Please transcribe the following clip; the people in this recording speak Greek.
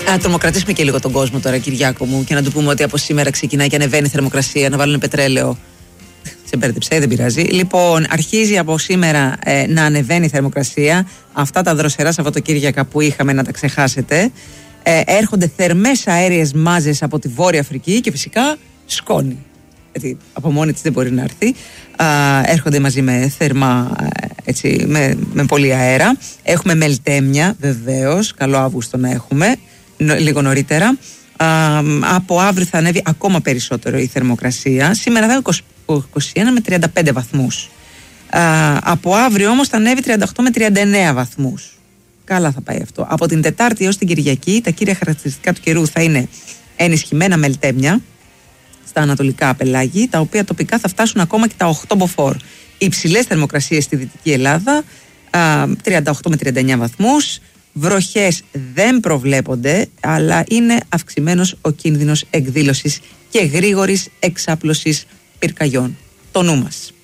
Να τρομοκρατήσουμε και λίγο τον κόσμο τώρα, Κυριάκο μου, και να του πούμε ότι από σήμερα ξεκινάει και ανεβαίνει η θερμοκρασία, να βάλουν πετρέλαιο. Σε μπέρδεψε, δεν πειράζει. Λοιπόν, αρχίζει από σήμερα να ανεβαίνει η θερμοκρασία. Αυτά τα δροσερά Σαββατοκύριακα που είχαμε, να τα ξεχάσετε. Έρχονται θερμές αέριες μάζες από τη Βόρεια Αφρική και φυσικά σκόνη. Γιατί από μόνη της δεν μπορεί να έρθει. Έρχονται μαζί με θερμά, έτσι, με πολύ αέρα. Έχουμε μελτέμια, βεβαίως. Καλό Αύγουστο να έχουμε, λίγο νωρίτερα. Από αύριο θα ανέβει ακόμα περισσότερο η θερμοκρασία. Σήμερα θα είναι 21 με 35 βαθμούς. Από αύριο όμως θα ανέβει 38 με 39 βαθμούς. Καλά θα πάει αυτό. Από την Τετάρτη έως την Κυριακή τα κύρια χαρακτηριστικά του καιρού θα είναι ενισχυμένα μελτέμια στα ανατολικά πελάγη, τα οποία τοπικά θα φτάσουν ακόμα και τα 8 μποφόρ. Υψηλές θερμοκρασίες στη Δυτική Ελλάδα, 38 με 39 βαθμούς. Βροχές δεν προβλέπονται, αλλά είναι αυξημένος ο κίνδυνος εκδήλωσης και γρήγορης εξάπλωσης πυρκαγιών. Το νου μας.